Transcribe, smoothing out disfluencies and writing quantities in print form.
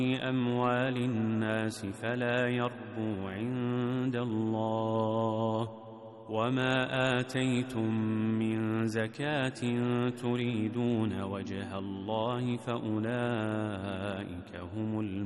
أموال الناس فلا يربو عند الله. وما آتيتم من زكاة تريدون وجه الله فأولئك هم